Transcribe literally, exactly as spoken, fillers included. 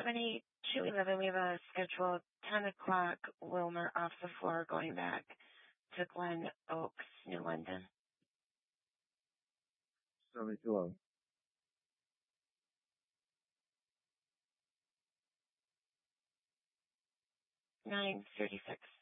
seven eight two eleven. We have a scheduled ten o'clock Wilmer off the floor going back to Glen Oaks, New London. seventy-two eleven. nine thirty-six.